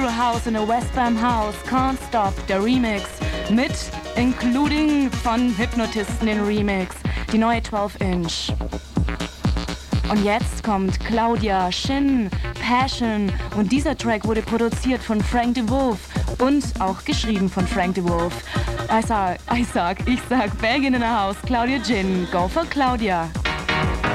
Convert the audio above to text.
Euro House in a Westbam House, Can't Stop, der Remix, mit Including von Hypnotisten den Remix, die neue 12-Inch. Und jetzt kommt Claudia, Shin, Passion und dieser Track wurde produziert von Frank DeWolf und auch geschrieben von Frank DeWolf. Ich sag, Belgien in the House, Claudia Jin, go for Claudia.